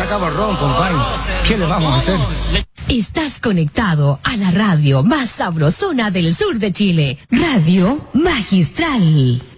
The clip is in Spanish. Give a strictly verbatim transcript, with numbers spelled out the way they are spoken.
acaba el ron, compadre. ¿Qué le vamos a hacer? Estás conectado a la radio más sabrosona del sur de Chile. Radio Magistral.